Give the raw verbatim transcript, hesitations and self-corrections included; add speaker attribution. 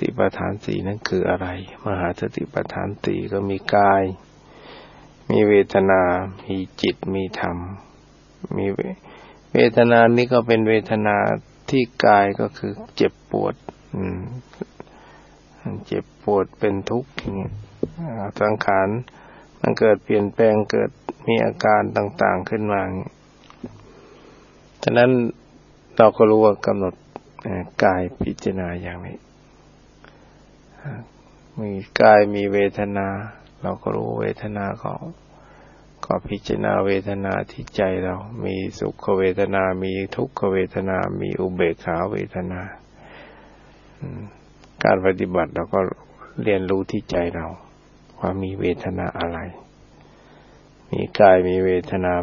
Speaker 1: ติปัฏฐานสี่นั้นคืออะไรมหาสติปัฏฐานสี่ก็มีกายมีเวทนามีจิตมีธรรมมีเวทนานี้ก็เป็นเวทนาที่กายก็คือเจ็บปวดอืมเจ็บปวดเป็นทุกข์อย่างนี้สังขารมันเกิดเปลี่ยนแปลงเกิดมีอาการต่างๆขึ้นมาฉะนั้นเราก็รู้ว่ากำหนดกายพิจารณาอย่างนี้มีกายมีเวทนาเราก็รู้เวทนาของก็พิจารณาเวทนาที่ใจเรามีสุขเวทนามีทุกขเวทนามีอุเบกขาเวทนาการปฏิบัติเราก็เรียนรู้ที่ใจเราว่ามีเวทนาอะไรมีกายมีเวทนา